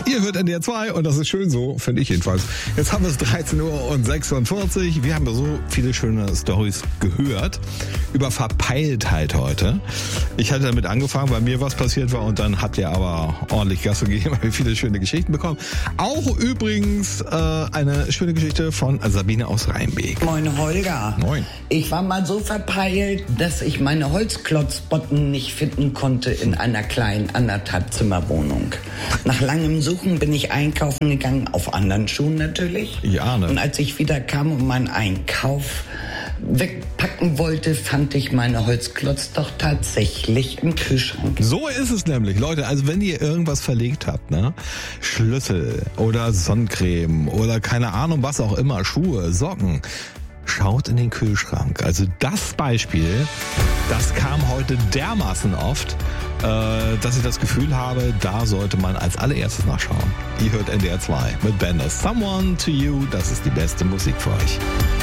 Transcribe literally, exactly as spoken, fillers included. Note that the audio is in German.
Ihr hört N D R zwei und das ist schön so, finde ich jedenfalls. Jetzt haben wir es dreizehn Uhr und sechsundvierzig. Wir haben so viele schöne Storys gehört über Verpeiltheit heute. Ich hatte damit angefangen, weil mir was passiert war und dann habt ihr aber ordentlich Gas gegeben, weil wir viele schöne Geschichten bekommen. Auch übrigens äh, eine schöne Geschichte von Sabine aus Rheinbeek. Moin Holger. Moin. Ich war mal so verpeilt, dass ich meine Holzklotzbotten nicht finden konnte in einer kleinen anderthalb Zimmerwohnung. Nach langem Suchen bin ich einkaufen gegangen, auf anderen Schuhen natürlich. Ja, ne? Und als ich wieder kam und meinen Einkauf wegpacken wollte, fand ich meine Holzklotz doch tatsächlich im Kühlschrank. So ist es nämlich, Leute. Also wenn ihr irgendwas verlegt habt, ne, Schlüssel oder Sonnencreme oder keine Ahnung was auch immer, Schuhe, Socken, schaut in den Kühlschrank. Also das Beispiel, das kam heute dermaßen oft, äh, dass ich das Gefühl habe, da sollte man als allererstes nachschauen. Ihr hört N D R zwei mit Benders. Someone to You, das ist die beste Musik für euch.